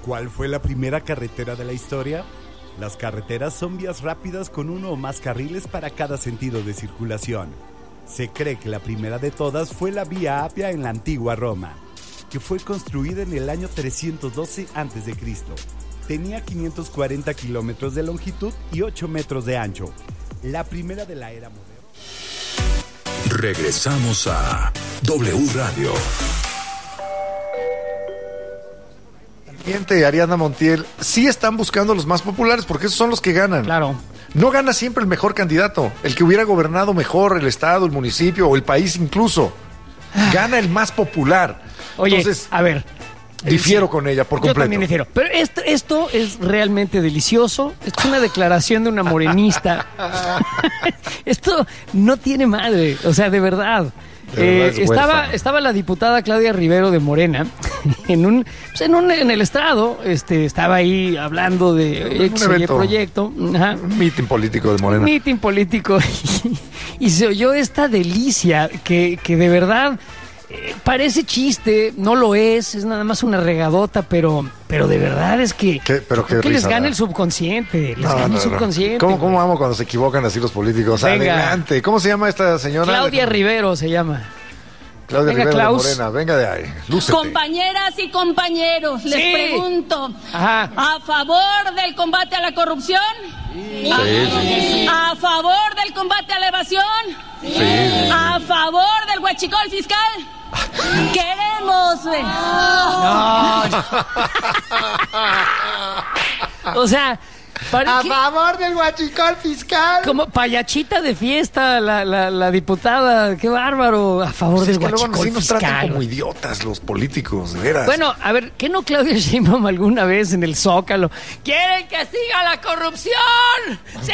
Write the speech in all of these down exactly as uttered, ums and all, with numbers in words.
¿Cuál fue la primera carretera de la historia? Las carreteras son vías rápidas con uno o más carriles para cada sentido de circulación. Se cree que la primera de todas fue la Vía Apia en la antigua Roma, que fue construida en el año trescientos doce antes de Cristo. Tenía quinientos cuarenta kilómetros de longitud y ocho metros de ancho. La primera de la era moderna. Regresamos a W Radio. Ariadna Montiel, sí están buscando los más populares porque esos son los que ganan. Claro. No gana siempre el mejor candidato, el que hubiera gobernado mejor el estado, el municipio o el país incluso. Gana el más popular. Oye, Entonces, a ver. Difiero sí, con ella por completo. Yo también difiero. Pero esto, esto es realmente delicioso. Esto es una declaración de una morenista. Esto no tiene madre. O sea, de verdad. Eh, estaba, estaba la diputada Claudia Rivero de Morena en un, pues en, un en el estrado, este, estaba ahí hablando de ex proyecto, ajá. Un mitin político de Morena. Un mitin político y, y se oyó esta delicia que, que de verdad eh, parece chiste, no lo es, es nada más una regadota, pero, pero de verdad es que, ¿Qué? Pero qué que les gana ¿no? el subconsciente, les no, gana no, el subconsciente. ¿Cómo, ¿Cómo amo cuando se equivocan así los políticos? Venga. Adelante. ¿Cómo se llama esta señora? Claudia Rivero se llama. Claudia Venga, Rivero Klaus. de Morena, venga de ahí, lúcete. Compañeras y compañeros, les Sí. pregunto, Ajá. ¿a favor del combate a la corrupción? Sí, sí. ¿A favor del combate a la evasión? Sí, sí. ¿A favor del huachicol fiscal? Queremos... eh, No, no. O sea, para A que- favor del huachicol fiscal. como payachita de fiesta la, la, la diputada, qué bárbaro, a favor Pues del es que luego huachicol sí nos tratan fiscal. como idiotas los políticos, de veras. Bueno, a ver, ¿qué no Claudia Sheinbaum alguna vez en el Zócalo? ¿Quieren que siga la corrupción? ¡Sí!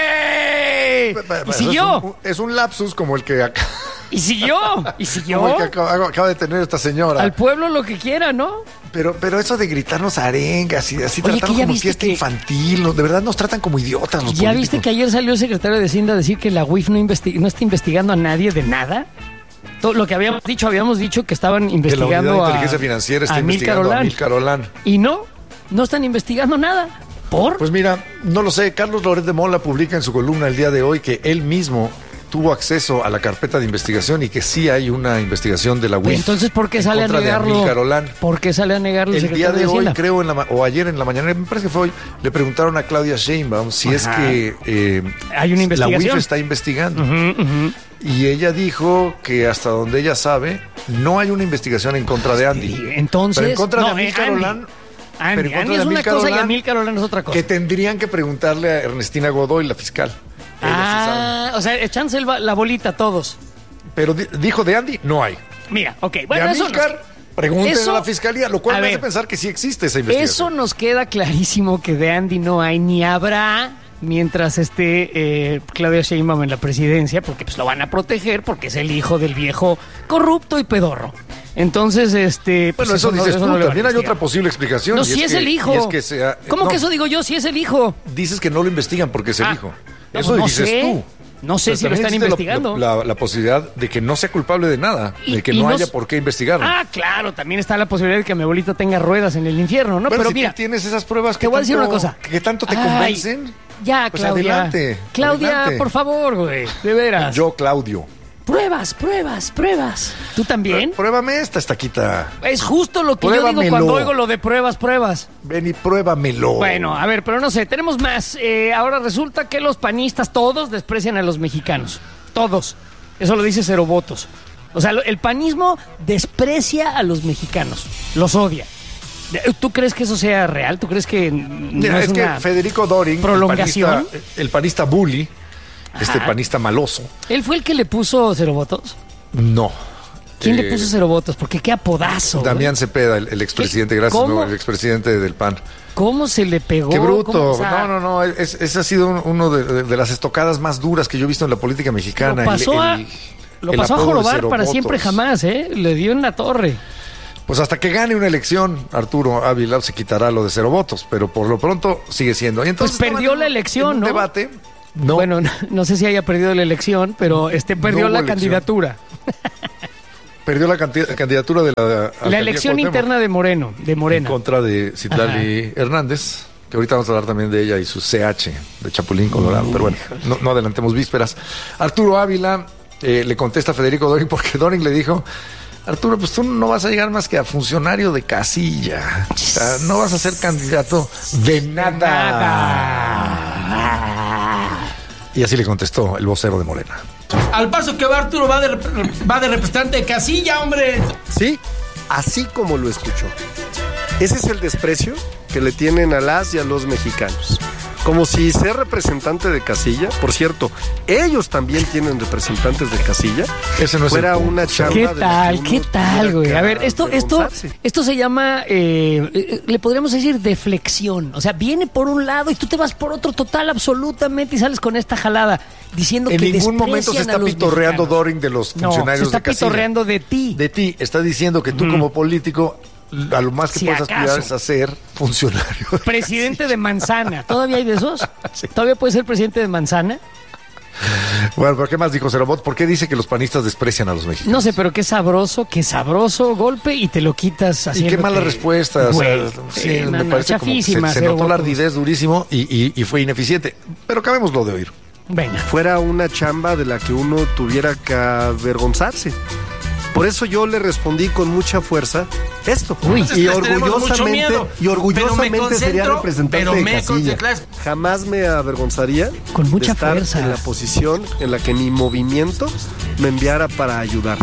Pero- pero Y eso siguió, Es un, es un lapsus como el que acá. y siguió, y siguió. Como el que acaba, acaba de tener esta señora. Al pueblo lo que quiera, ¿no? Pero, pero eso de gritarnos arengas y así Oye, tratarnos que ya como viste fiesta que- infantil, ¿no? De verdad nos tratan como idiotas los ¿Ya políticos. viste que ayer salió el secretario de Hacienda a decir que la U I F no, investi- no está investigando a nadie de nada? Todo lo que habíamos dicho, habíamos dicho que estaban Que la investigando Unidad de a, Inteligencia Financiera está a Amílcar investigando a Olán. Amílcar Olán. Y no, no están investigando nada. ¿Por? Pues mira, no lo sé, Carlos Loret de Mola publica en su columna el día de hoy que él mismo tuvo acceso a la carpeta de investigación y que sí hay una investigación de la U I F. Entonces, ¿por qué en sale a contra de negarlo? Amílcar Olán. ¿Por qué sale a negarlo el El día secretario de de hoy, Hacienda? creo, en la, ma- o ayer en la mañana, me parece que fue hoy, le preguntaron a Claudia Sheinbaum si Ajá. es que eh, Hay una la U I investigación. F está investigando. Ujú, ujú. Y ella dijo que hasta donde ella sabe, no hay una investigación en contra de Andy. Y entonces, Pero en contra no, de Amílcar eh, Andy. Olán, Andy, pero en contra Andy de es una Amílcar cosa y Olán, Amílcar Olán es otra cosa. que tendrían que preguntarle a Ernestina Godoy, la fiscal. Ella sí sabe. Ah, o sea, echándose el ba- la bolita a todos. Pero di- dijo de Andy, no hay. Mira, ok, bueno, de eso Amílcar, nos, pregúntenle eso- a la fiscalía, lo cual a me hace ver, pensar que sí existe esa eso investigación. nos queda clarísimo que de Andy no hay ni habrá mientras esté eh, Claudia Sheinbaum en la presidencia, porque pues lo van a proteger porque es el hijo del viejo corrupto y pedorro. Entonces, este... pues Bueno, eso, no- dices no tú, lo van a también hay investigar. otra posible explicación. No, y si es, que- el hijo. y es que sea- ¿Cómo no, que eso digo yo? Si es el hijo. Dices que no lo investigan porque es el Ah, hijo. no, Eso pues no dices sé. tú. No sé Pero si lo también están existe investigando. La, la- la posibilidad de que no sea culpable de nada, Y- de que y no no haya s- por qué investigarlo. Ah, claro, también está la posibilidad de que mi abuelita tenga ruedas en el infierno, ¿no? Bueno, Pero si mira, tú tienes esas pruebas te que voy a decir tanto- una cosa. que tanto te Ay, convencen. ya, pues Claudia. adelante, Claudia, adelante. por favor, güey, de veras. Yo, Claudio. Pruebas, pruebas, pruebas. ¿Tú también? Pruébame esta estaquita. Es justo lo que yo digo Pruébamelo. cuando oigo lo de pruebas, pruebas. Ven y pruébamelo. Bueno, a ver, pero no sé, tenemos más. Eh, ahora resulta que los panistas todos desprecian a los mexicanos. Todos. Eso lo dice Cero Votos. O sea, lo- el panismo desprecia a los mexicanos. Los odia. ¿Tú crees que eso sea real? ¿Tú crees que n- Mira, no es, es, que una Federico Doring, prolongación? el panista, el panista bully, este Ajá. panista maloso, ¿Él fue el que le puso Cero Votos? no. ¿Quién Eh, le puso Cero Votos? Porque qué apodazo. güey. Damián Cepeda, el, el expresidente, ¿Qué? gracias, ¿Cómo? no, el expresidente del P A N. ¿Cómo se le pegó? Qué ¿Cómo? bruto. O sea, no, no, no. Es, ese ha sido un- uno de, de- de las estocadas más duras que yo he visto en la política mexicana. Lo pasó El- a, el- lo el pasó a apodo de jorobar Cero para Votos. siempre jamás, ¿eh? Le dio en la torre. Pues hasta que gane una elección, Arturo Ávila se quitará lo de cero votos, pero por lo pronto sigue siendo. Y entonces Pues perdió estaban en la un- elección, en un ¿no? debate. No, Bueno, no, no sé si haya perdido la elección, pero este perdió hubo la elección. candidatura. perdió la canti- candidatura de la... La elección interna de Moreno, de Morena. En contra de Citlali Hernández, que ahorita vamos a hablar también de ella y su C H de Chapulín Colorado. Pero bueno, no, no adelantemos vísperas. Arturo Ávila eh, le contesta a Federico Doring porque Doring le dijo: Arturo, pues tú no vas a llegar más que a funcionario de casilla. O sea, no vas a ser candidato de nada. Y así le contestó el vocero de Morena. Al paso que va Arturo, va de, va de representante de casilla, hombre. Sí, así como lo escuchó. Ese es el desprecio que le tienen a las y a los mexicanos. Como si ser representante de casilla, por cierto, ellos también tienen representantes de casilla, Ese no es fuera el punto. una chamba. ¿Qué de tal? la que ¿Qué uno tal, güey? tuviera A ver, que esto, esto, avergonzarse. esto se llama, eh, eh, le podríamos decir deflexión. O sea, viene por un lado y tú te vas por otro total, absolutamente, y sales con esta jalada diciendo En que ningún momento se desprecian está a los pitorreando mexicanos. Doring de los No, funcionarios se está de casilla. pitorreando de ti. De ti. Está diciendo que tú como político, a lo más que Si puedes acaso. aspirar es a ser funcionario. Presidente de Manzana. ¿Todavía hay de esos? ¿Todavía puede ser presidente de Manzana? Bueno, ¿pero qué más dijo Cerobot? ¿Por qué dice que los panistas desprecian a los mexicanos? No sé, pero qué sabroso, qué sabroso golpe y te lo quitas así. Y qué mala respuesta. O sea, Güey, sí, eh, me no, no, parece como que se, chafísima, se cero notó la votos. ardidez durísimo y, y, y fue ineficiente. Pero acabemos lo de oír. Venga. Fuera una chamba de la que uno tuviera que avergonzarse. Por eso yo le respondí con mucha fuerza esto. Uy. y Les tenemos mucho orgullosamente, miedo, y orgullosamente pero me sería concentro, representante pero de me casilla. concentro. Jamás me avergonzaría Con mucha de estar fuerza. en la posición en la que mi movimiento me enviara para ayudar.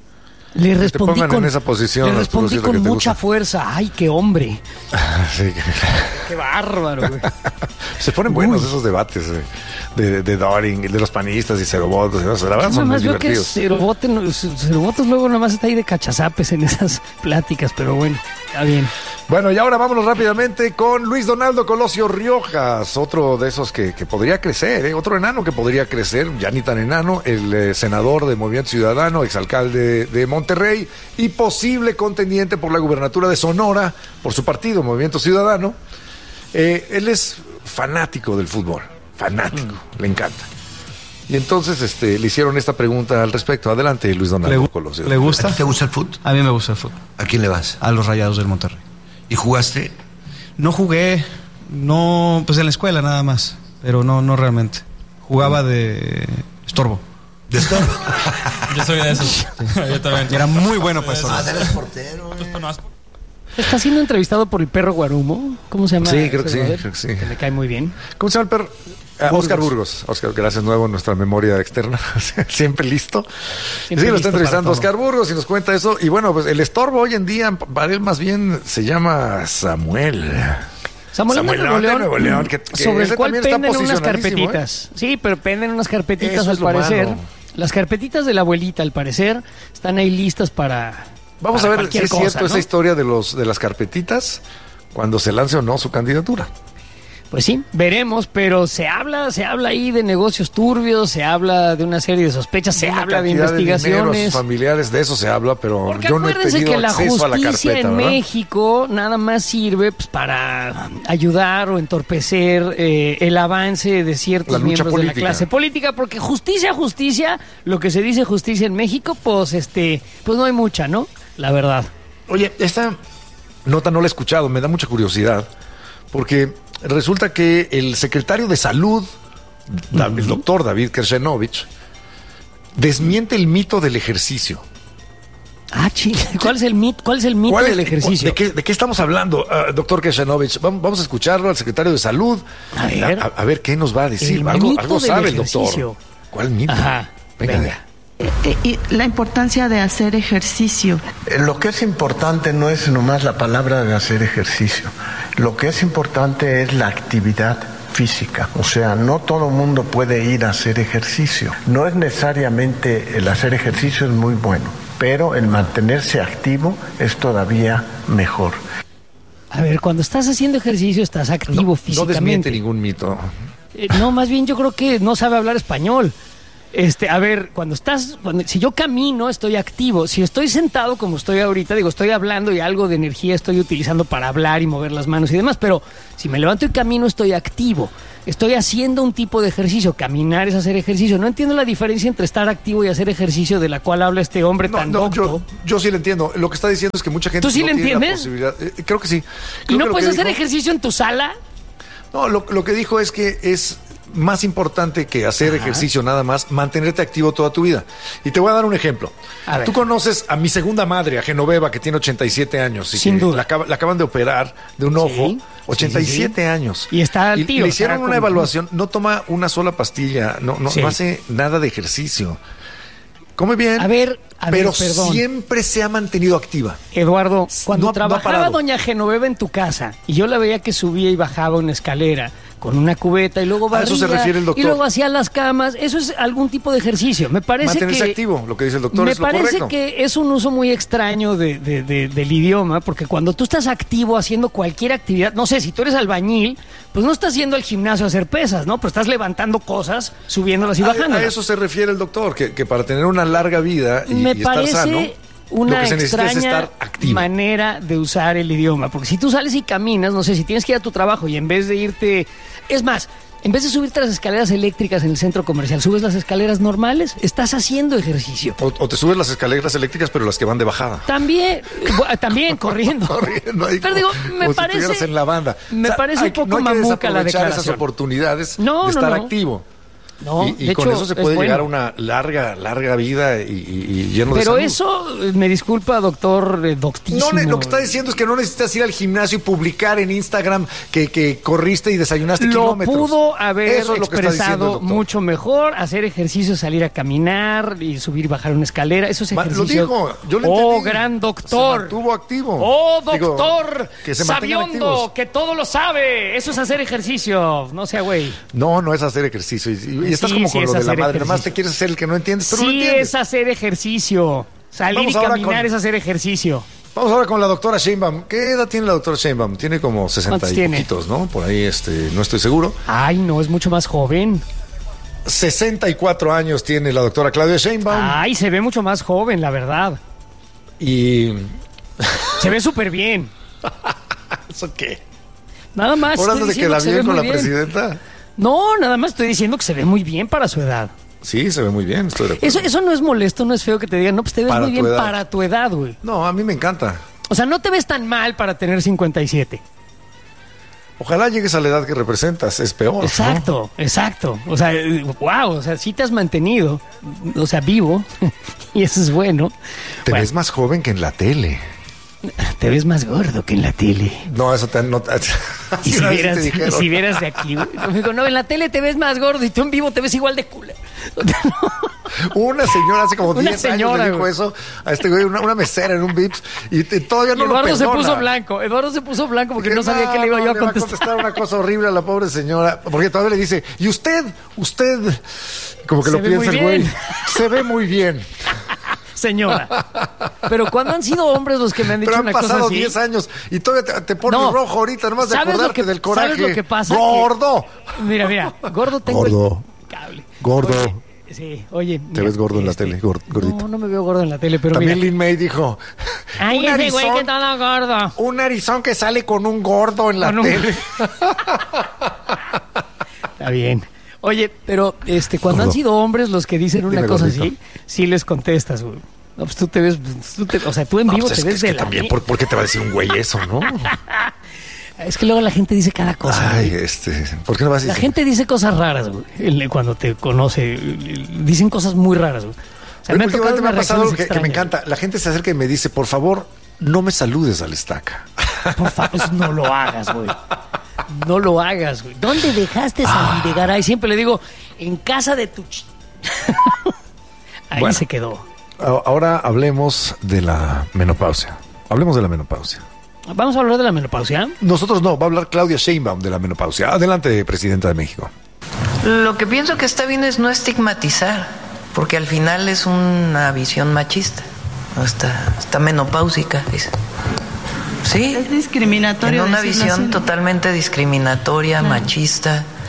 Le te respondí pongan con, en esa posición, le Arturo, respondí si es lo con que te mucha gusta. fuerza. Ay, qué hombre. Sí. Qué bárbaro, güey. Se ponen buenos esos debates eh, de, de Doring, de los panistas y Cerobot. La verdad Yo son muy nomás veo que divertidos. Cerobotes Cerobotes luego nomás está ahí de cachazapes en esas pláticas, pero bueno, está bien. Bueno, y ahora vámonos rápidamente con Luis Donaldo Colosio Riojas, otro de esos que, que podría crecer, ¿eh? Otro enano que podría crecer, ya ni tan enano, el eh, senador de Movimiento Ciudadano, exalcalde de Monterrey y posible contendiente por la gubernatura de Sonora por su partido, Movimiento Ciudadano. Eh, él es fanático del fútbol, fanático, Mm. le encanta. Y entonces este, le hicieron esta pregunta al respecto. Adelante, Luis Donaldo ¿Le, Colosio. ¿Le gusta? ¿A ti te gusta el fútbol? A mí me gusta el fútbol. ¿A quién le vas? A los Rayados del Monterrey. ¿Y jugaste? No jugué, no, pues en la escuela nada más, pero no, no realmente. Jugaba de estorbo. ¿De estorbo? Yo soy de esos. Yo también. Y era muy bueno para estorbo. Ah, eres portero. eh. Está siendo entrevistado por el perro Guarumo. ¿Cómo se llama? Sí, creo que ese sí, brother? creo que sí. Que me cae muy bien. ¿Cómo se llama el perro? Ah, Oscar Burgos. Oscar, gracias nuevo en nuestra memoria externa. Siempre listo. Siempre sí, lo listo está entrevistando para Oscar Burgos y nos cuenta eso. Y bueno, pues el estorbo hoy en día, para él más bien se llama Samuel. Samuel, Samuel de Nuevo León de León, Nuevo León, que- que sobre ese el cual también está penden unas posicionadísimo, carpetitas. Sí, pero penden unas carpetitas Eso al es lo parecer. malo. Las carpetitas de la abuelita, al parecer, están ahí listas para. Vamos para a ver si cualquier es cosa, cierto ¿no? esa historia de los de las carpetitas cuando se lance o no su candidatura. Pues sí, veremos, pero se habla, se habla ahí de negocios turbios, se habla de una serie de sospechas, se Una habla de cantidad dinero a investigaciones. sus familiares, de eso se habla, pero Porque yo no he acuérdense tenido que la acceso a la justicia carpeta, en ¿verdad? México nada más sirve pues, para ayudar o entorpecer eh, el avance de ciertos La lucha miembros de política. la clase política, porque justicia, justicia, lo que se dice justicia en México, pues este, pues no hay mucha, ¿no? La verdad. Oye, esta nota no la he escuchado, me da mucha curiosidad, porque resulta que el secretario de Salud, Da- el doctor David Kershenovich, desmiente el mito del ejercicio. Ah, chica, ¿cuál es el mito, cuál es el mito ¿Cuál es- del ejercicio? ¿De qué, de qué estamos hablando, ah, doctor Kershenovich? Vamos, vamos a escucharlo al secretario de Salud. A ver. A, a ver qué nos va a decir. El Algo, mito algo del sabe el ejercicio. doctor. ¿Cuál mito? Ajá, Venga. venga. Eh, y la importancia de hacer ejercicio. Eh, Lo que es importante no es nomás la palabra de hacer ejercicio. Lo que es importante es la actividad física. O sea, no todo mundo puede ir a hacer ejercicio. No es necesariamente el hacer ejercicio es muy bueno, pero el mantenerse activo es todavía mejor. A ver, cuando estás haciendo ejercicio estás activo No físicamente. desmiente ningún mito. Eh, no, más bien yo creo que no sabe hablar español. Este, a ver, cuando estás, cuando, si yo camino, estoy activo. Si estoy sentado como estoy ahorita, digo, estoy hablando y algo de energía estoy utilizando para hablar y mover las manos y demás, pero si me levanto y camino, estoy activo. Estoy haciendo un tipo de ejercicio. Caminar es hacer ejercicio. No entiendo la diferencia entre estar activo y hacer ejercicio de la cual habla este hombre no, tan no, docto. yo, yo sí le entiendo. Lo que está diciendo es que mucha gente ¿Tú sí no le tiene entiendes? la posibilidad. Eh, creo que sí. ¿Y Creo no que puedes hacer dijo, ejercicio en tu sala? No, lo, lo que dijo es que es más importante que hacer Ajá. ejercicio nada más, mantenerte activo toda tu vida. Y te voy a dar un ejemplo. Tú conoces a mi segunda madre, a Genoveva, que tiene ochenta y siete años. Y Sin que duda. La, acaba, la acaban de operar de un ojo. Sí. ochenta y siete sí, sí, sí. años. Y está al y tío. Le hicieron una con... evaluación, no toma una sola pastilla, no, no, sí. no hace nada de ejercicio. Come bien, a ver, a pero ver, perdón. siempre se ha mantenido activa. Eduardo, cuando no, trabajaba no doña Genoveva en tu casa y yo la veía que subía y bajaba una escalera con una cubeta y luego barría, a eso se refiere el doctor. Y luego hacía las camas, eso es algún tipo de ejercicio. Me parece Mantenerse que activo, lo que dice el doctor me es lo parece correcto. que es un uso muy extraño de, de, de, del idioma, porque cuando tú estás activo haciendo cualquier actividad, no sé, si tú eres albañil, pues no estás yendo al gimnasio a hacer pesas, ¿no? Pero estás levantando cosas, subiéndolas y bajándolas. A, a eso se refiere el doctor, que, que para tener una larga vida y, me y estar parece sano, una lo que se necesita es extraña estar activo. manera de usar el idioma, porque si tú sales y caminas, no sé, si tienes que ir a tu trabajo y en vez de irte, es más, en vez de subirte a las escaleras eléctricas en el centro comercial, subes las escaleras normales, estás haciendo ejercicio. O, o te subes las escaleras eléctricas, pero las que van de bajada. También, también corriendo. corriendo ahí pero como, digo, me como parece si en la banda. Me o sea, parece un poco no hay que mamuca la declaración. esas oportunidades no, de estar no, no. activo. No, y y de con hecho, eso se puede llegar bueno. a una larga, larga vida y, y, y lleno Pero de salud. eso, me disculpa, doctor eh, doctísimo. No, lo que está diciendo es que no necesitas ir al gimnasio y publicar en Instagram que, que corriste y desayunaste lo kilómetros. Lo pudo haber eso es lo que está diciendo el expresado doctor. mucho mejor, hacer ejercicio, salir a caminar y subir y bajar una escalera, eso es ejercicio. Lo dijo, yo lo Oh, entendí. gran doctor. Se mantuvo activo. Oh, doctor, Digo, que se mantengan sabiondo, activos. que todo lo sabe, eso es hacer ejercicio, no sea güey. No, no es hacer ejercicio. Y, y estás Sí, como sí con es lo de la hacer madre, ejercicio. nomás te quieres hacer el que no entiendes, pero sí no entiendes. es hacer ejercicio, salir Vamos y ahora caminar con- es hacer ejercicio. Vamos ahora con la doctora Sheinbaum. ¿Qué edad tiene la doctora Sheinbaum? Tiene como sesenta ¿Cuántos y tiene? poquitos, ¿no? Por ahí este, no estoy seguro. Ay, no, es mucho más joven. sesenta y cuatro años tiene la doctora Claudia Sheinbaum. Ay, se ve mucho más joven, la verdad. Y... Se ve súper bien. ¿Eso qué? Nada más. ¿Ahora estoy de que diciendo la se ve bien con muy la bien. presidenta? No, nada más estoy diciendo que se ve muy bien para su edad. Sí, se ve muy bien, estoy de acuerdo. Eso, eso no es molesto, no es feo que te digan, no, pues te ves Para muy tu bien edad. para tu edad, güey. No, a mí me encanta. O sea, no te ves tan mal para tener cincuenta y siete. Ojalá llegues a la edad que representas, es peor. Exacto, ¿no? exacto. O sea, eh, wow, o sea, sí te has mantenido, o sea, vivo, y eso es bueno. Te Bueno, ves más joven que en la tele. te ves más gordo que en la tele. No, eso te... No, Y si, una vez vieras, te y dijeron. si vieras de aquí, güey. Me dijo, no, en la tele te ves más gordo y tú en vivo te ves igual de culo. Una señora hace como Una diez años señora, le dijo güey. eso a este güey, una, una mesera en un Vips, y, te- todavía no Y Eduardo lo se perdona. puso blanco, Eduardo se puso blanco porque Dije, no sabía que le iba yo a va contestar. contestar una cosa horrible a la pobre señora, porque todavía le dice, y usted, usted, como que Se lo ve piensa muy el güey, bien. se ve muy bien. Señora. Pero cuando han sido hombres los que me han dicho Pero han una cosa pasado así. diez años y todavía te, te pones No. rojo ahorita, nomás de ¿Sabes lo acordarte que- del coraje. ¿sabes lo que pasa? ¡Gordo! Que- mira, mira, gordo tengo el Gordo. cable. Gordo. Oye, sí, oye. Te mira, ves gordo en la este, tele, gor- gordito. No, no me veo gordo en la tele, pero También mira. Lin May dijo, Ay, un ese güey narizón- que está gordo. un narizón que sale con un gordo en la Con un- tele. Está bien. Oye, pero este, cuando Gordo. han sido hombres los que dicen una Dime, cosa gordito. así, sí les contestas, güey. No, pues tú te ves, tú te- o sea, tú en No, vivo pues te es que- ves es de que la también, vie- ¿por, por qué te va a decir un güey eso, no? Es que luego la gente dice cada cosa. Ay, güey. este, ¿por qué no vas a La decir? gente dice cosas raras, güey, el- cuando te conoce. Dicen cosas muy raras, güey. O sea, me ha tocado Últimamente me ha unas pasado algo reacciones que, que me extrañas. encanta. La gente se acerca y me dice, por favor, no me saludes al estaca. Por favor, pues no lo hagas, güey. No lo hagas, güey. ¿Dónde dejaste a Videgaray? Siempre le digo, en casa de tu... ch-". Ahí Bueno. se quedó. A- Ahora hablemos de la menopausia. Hablemos de la menopausia. Vamos a hablar de la menopausia. Nosotros no, va a hablar Claudia Sheinbaum de la menopausia. Adelante, presidenta de México. Lo que pienso que está bien es no estigmatizar, porque al final es una visión machista. ¿No? Está, está menopáusica. Es, sí. Es discriminatorio. En una decirlo visión así. totalmente discriminatoria, Claro. machista.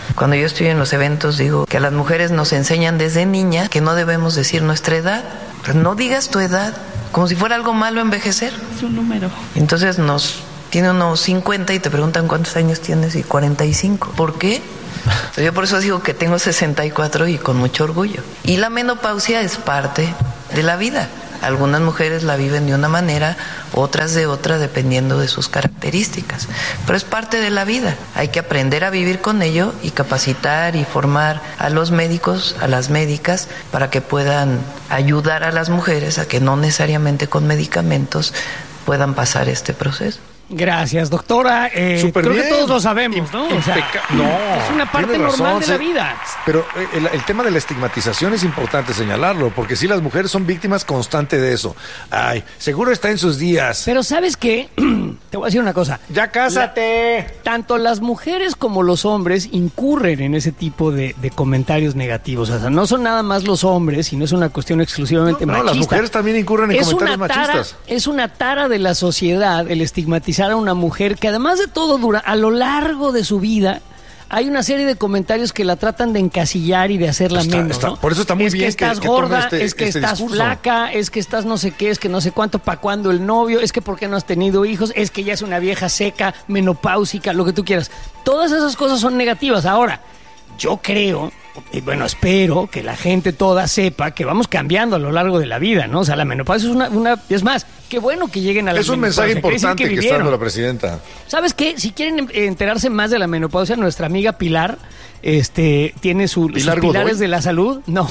Cuando yo estoy en los eventos digo que a las mujeres nos enseñan desde niñas que no debemos decir nuestra edad. No digas tu edad, como si fuera algo malo envejecer. Es un número. Entonces nos tiene unos cincuenta y te preguntan cuántos años tienes y cuarenta y cinco. ¿Por qué? Entonces yo por eso digo que tengo sesenta y cuatro y con mucho orgullo. Y la menopausia es parte de la vida. Algunas mujeres la viven de una manera, otras de otra, dependiendo de sus características. Pero es parte de la vida. Hay que aprender a vivir con ello y capacitar y formar a los médicos, a las médicas, para que puedan ayudar a las mujeres a que no necesariamente con medicamentos puedan pasar este proceso. Gracias, doctora. Eh, Súper creo bien. que todos lo sabemos, ¿no? O sea, Impeca- no, es una parte tiene normal razón, de la sí. vida. Pero el, el tema de la estigmatización es importante señalarlo, porque sí, las mujeres son víctimas constantes de eso. Ay, seguro está en sus días. Pero ¿sabes qué? Te voy a decir una cosa. Ya cásate. La- tanto las mujeres como los hombres incurren en ese tipo de, de comentarios negativos. O sea, no son nada más los hombres, y no es una cuestión exclusivamente No, no, machista. las mujeres también incurren en Es comentarios una tara- machistas. Es una tara de la sociedad el estigmatizar a una mujer que además de todo dura a lo largo de su vida. Hay una serie de comentarios que la tratan de encasillar y de hacerla Está- menos, está- ¿no? por eso está muy es bien que que- estás que tome gorda, este- es que este estás discurso. flaca, es que estás no sé qué, es que no sé cuánto, para cuándo el novio, es que por qué no has tenido hijos, es que ya es una vieja seca, menopáusica, lo que tú quieras. Todas esas cosas son negativas. Ahora, yo creo, y bueno, espero que la gente toda sepa que vamos cambiando a lo largo de la vida, ¿no? O sea, la menopausia es una... una es más, qué bueno que lleguen a la Es un menopausia, mensaje quiere decir importante que, está vivieron. dando la presidenta. ¿Sabes qué? Si quieren em- enterarse más de la menopausia, nuestra amiga Pilar este, tiene su, sus ¿Pilar pilares Godoy? de la salud. No.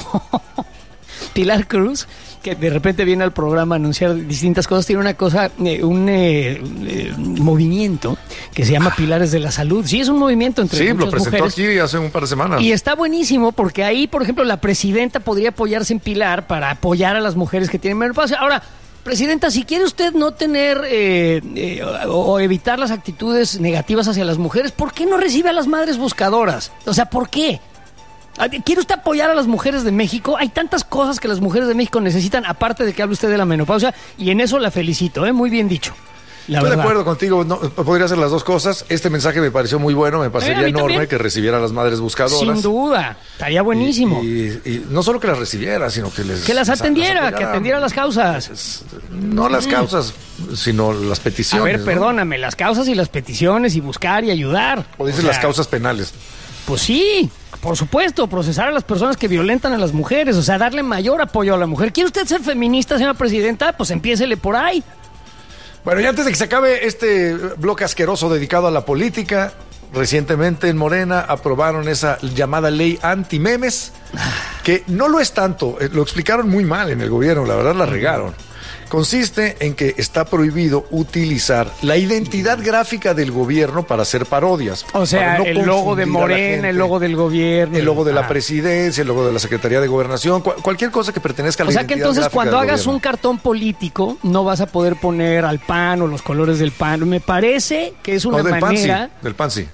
Pilar Cruz, que de repente viene al programa a anunciar distintas cosas, tiene una cosa, eh, un eh, eh, movimiento que se llama Pilares de la Salud. Sí, es un movimiento entre Sí, muchas lo presentó mujeres. aquí hace un par de semanas. Y está buenísimo porque ahí, por ejemplo, la presidenta podría apoyarse en Pilar para apoyar a las mujeres que tienen menopausia. Ahora, presidenta, si quiere usted no tener eh, eh, o, o evitar las actitudes negativas hacia las mujeres, ¿por qué no recibe a las madres buscadoras? O sea, ¿por qué? ¿Quiere usted apoyar a las mujeres de México? Hay tantas cosas que las mujeres de México necesitan, aparte de que hable usted de la menopausia, y en eso la felicito, ¿eh? Muy bien dicho. La Estoy verdad. de acuerdo contigo, no, podría hacer las dos cosas. Este mensaje me pareció muy bueno, me parecería Eh, a mí enorme también. que recibiera a las madres buscadoras. Sin duda, estaría buenísimo. Y, y- y no solo que las recibiera, sino que les... que las atendiera, que apoyara. atendiera las causas. No las Mm. causas, sino las A peticiones. ver, ¿no? perdóname, las causas y las peticiones y buscar y ayudar. O dicen O sea, las causas penales. Pues sí, por supuesto, procesar a las personas que violentan a las mujeres, o sea, darle mayor apoyo a la mujer. ¿Quiere usted ser feminista, señora presidenta? Pues empiécele por ahí. Bueno, y antes de que se acabe este bloque asqueroso dedicado a la política, recientemente en Morena aprobaron esa llamada ley anti-memes, que no lo es tanto, eh, lo explicaron muy mal en el gobierno, la verdad la regaron. Consiste en que está prohibido utilizar la identidad gráfica del gobierno para hacer parodias. O sea, para no el logo de confundir a la Morena, gente. el logo del gobierno. El logo de la Ah. presidencia, el logo de la Secretaría de Gobernación, cual- cualquier cosa que pertenezca a la O sea que identidad entonces gráfica cuando del hagas gobierno. un cartón político no vas a poder poner al P A N o los colores del P A N. Me parece que es una No, del PAN sí, manera... del PAN sí.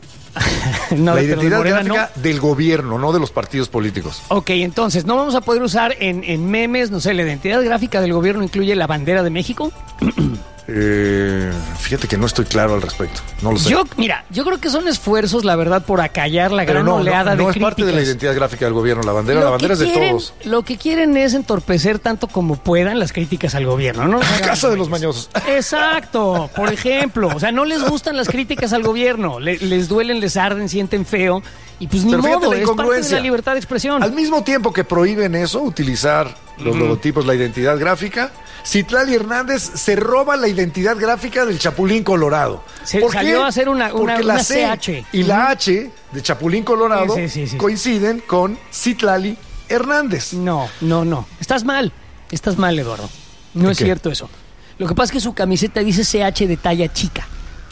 No, la pero de identidad Morena gráfica del gobierno, no de los partidos políticos. Ok, entonces, ¿no vamos a poder usar en, en memes, no sé, la identidad gráfica del gobierno incluye la bandera de México? Eh, fíjate que no estoy claro al respecto. No lo sé. Yo, mira, yo creo que son esfuerzos, la verdad, por acallar la Pero gran no, oleada no, no de es parte de la críticas. identidad gráfica del gobierno. La bandera, Lo la bandera es que de quieren- todos. Lo que quieren es entorpecer tanto como puedan las críticas al gobierno, ¿no? Casa de los mañosos. Exacto, por ejemplo. O sea, no les gustan las críticas al gobierno. Le- les duelen, les arden, sienten feo. Y pues ni Pero fíjate modo, la es parte de incongruencia. la libertad de expresión. Al mismo tiempo que prohíben eso, utilizar los Ujú. logotipos, la identidad gráfica, Citlali Hernández se roba la identidad gráfica del Chapulín Colorado. Se ¿Por salió qué? a hacer una- una- Porque la una C C H. y la H de Chapulín Colorado Sí, sí, sí, sí. coinciden con Citlali Hernández. No, no, no. Estás mal. Estás mal, Eduardo. No es qué? cierto eso. Lo que pasa es que su camiseta dice C H de talla chica.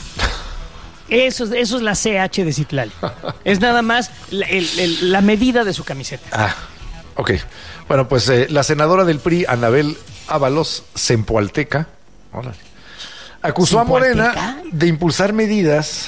Eso, es- eso es la C H de Citlali. Es nada más la, el- el- la medida de su camiseta. Ah, ok. Bueno, pues eh, la senadora del P R I, Anabel Ábalos Zempoalteca, órale, acusó a Morena ¿Zempoalteca? de impulsar medidas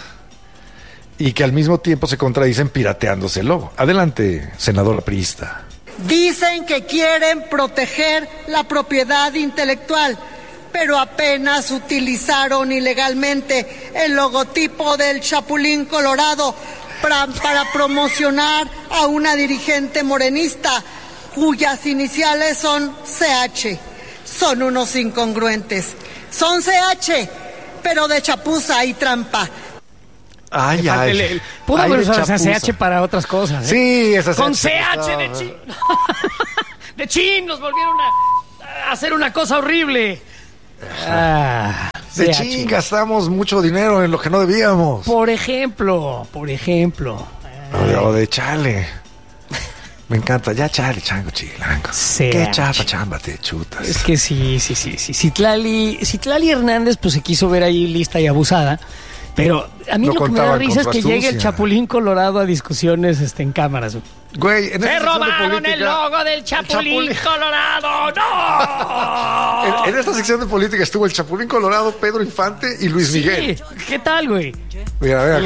y que al mismo tiempo se contradicen pirateándose el logo. Adelante, senadora priista. Dicen que quieren proteger la propiedad intelectual, pero apenas utilizaron ilegalmente el logotipo del Chapulín Colorado para, para promocionar a una dirigente morenista cuyas iniciales son C H. Son unos incongruentes. Son C H, pero de chapuza y trampa. Ay, ay. El, el, pudo haber usado C H para otras cosas. ¿eh? Sí, esa Con C H de chin. De chin nos volvieron a, a hacer una cosa horrible. Ah, de chin gastamos mucho dinero en lo que no debíamos. Por ejemplo, por ejemplo. O de, o de chale. Me encanta. Ya chale, chango chilango. C H. Qué chapa chamba te chutas. Es que sí, sí, sí, sí. Citlali, Citlali Hernández pues se quiso ver ahí lista y abusada. Pero a mí no lo que me da risa es que llegue el Chapulín Colorado a discusiones este, en cámaras. Güey, en ¡se robaron el logo del Chapulín, Chapulín Colorado! ¡No! en, en esta sección de política estuvo el Chapulín Colorado, Pedro Infante y Luis sí, Miguel. ¿Qué tal, güey? Mira, mira.